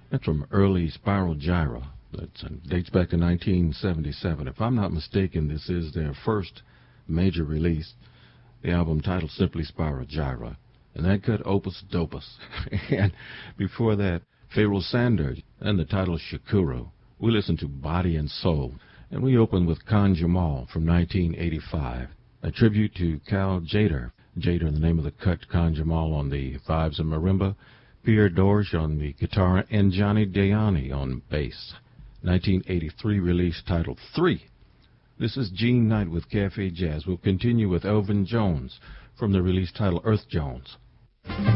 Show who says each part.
Speaker 1: That's from early Spiral Gyra. That dates back to 1977. If I'm not mistaken, this is their first major release. The album titled simply Spiral Gyra. And that cut Opus Dopus. And before that, Pharoah Sanders and the title Shakuru. We listened to Body and Soul. And we opened with Khan Jamal from 1985. A tribute to Cal Tjader. Tjader, the name of the cut, Khan Jamal on the vibes and marimba, Pierre Dorche on the guitar, and Johnny Dayani on bass. 1983 release titled 3. This is Gene Knight with Cafe Jazz. We'll continue with Elvin Jones from the release titled Earth Jones.